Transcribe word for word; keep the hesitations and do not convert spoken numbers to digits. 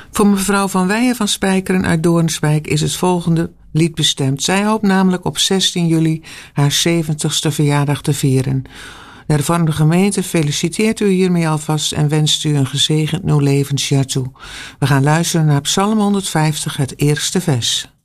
Voor mevrouw Van Weijen van Spijkeren uit Doornspijk is het volgende lied bestemd. Zij hoopt namelijk op zestien juli haar zeventigste verjaardag te vieren. De hervormde gemeente feliciteert u hiermee alvast en wenst u een gezegend nieuw levensjaar toe. We gaan luisteren naar Psalm honderdvijftig, het eerste vers.